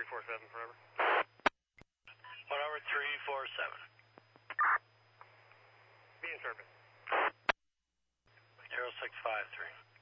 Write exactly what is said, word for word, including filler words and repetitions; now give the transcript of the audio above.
three four seven forever. One over three four seven. Be in service. zero six five three.